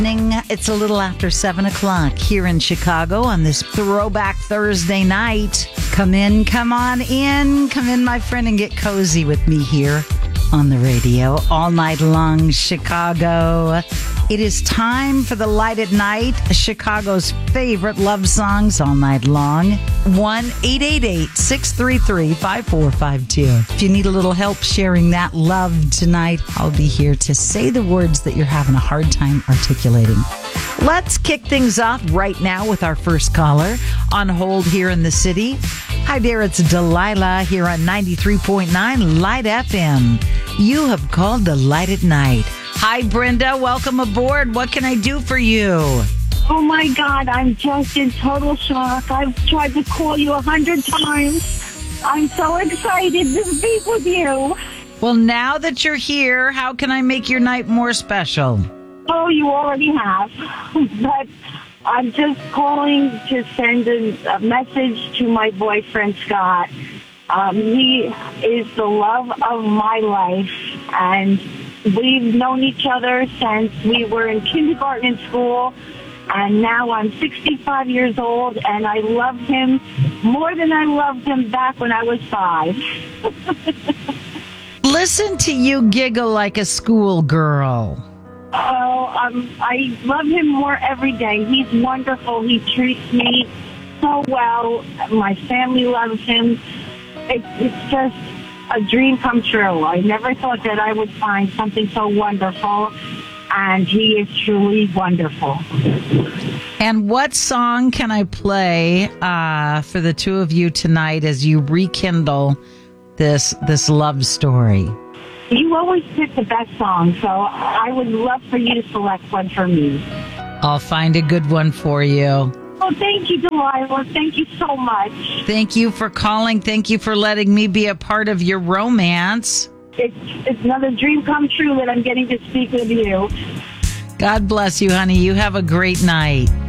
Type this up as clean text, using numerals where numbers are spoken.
It's a little after 7 o'clock here in Chicago on this Throwback Thursday night. Come on in, my friend, and get cozy with me here on the radio all night long, Chicago. It is time for the Light at Night, Chicago's favorite love songs all night long. 1-888-633-5452. If you need a little help sharing that love tonight, I'll be here to say the words that you're having a hard time articulating. Let's kick things off right now with our first caller on hold here in the city. Hi there, it's Delilah here on 93.9 Light FM. You have called the Light at Night. Hi, Brenda. Welcome aboard. What can I do for you? Oh, my God. I'm just in total shock. I've tried to call you 100 times. I'm so excited to speak with you. Well, now that you're here, how can I make your night more special? Oh, you already have. But I'm just calling to send a message to my boyfriend, Scott. He is the love of my life, and we've known each other since we were in kindergarten and school, and now I'm 65 years old, and I love him more than I loved him back when I was 5. Listen to you giggle like a schoolgirl. Oh, I love him more every day. He's wonderful. He treats me so well. My family loves him. It's just a dream come true. I never thought that I would find something so wonderful, and he is truly wonderful. And what song can I play for the two of you tonight as you rekindle this love story? You always pick the best song, so I would love for you to select one for me. I'll find a good one for you. Oh, thank you, Delilah. Thank you so much. Thank you for calling. Thank you for letting me be a part of your romance. It's another dream come true that I'm getting to speak with you. God bless you, honey. You have a great night.